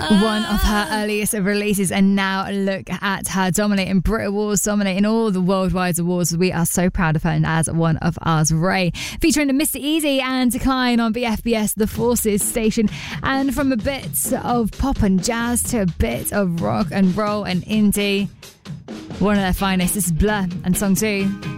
One of her earliest releases, and now look at her dominating Brit Awards, dominating all the worldwide awards. We are so proud of her and as one of ours. Ray, featuring Mr. Easy and Decline on BFBS, the Forces station. And from a bit of pop and jazz to a bit of rock and roll and indie, one of their finest. This is Blur and Song 2.